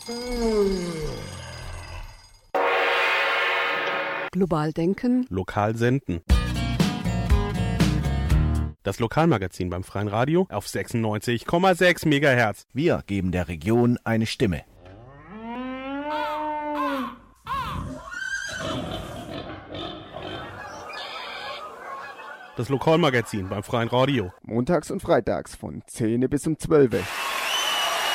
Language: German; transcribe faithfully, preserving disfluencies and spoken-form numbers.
Global denken. Lokal senden. Das Lokalmagazin beim Freien Radio auf sechsundneunzig Komma sechs Megahertz. Wir geben der Region eine Stimme. Das Lokalmagazin beim Freien Radio. Montags und freitags von zehn bis um zwölf.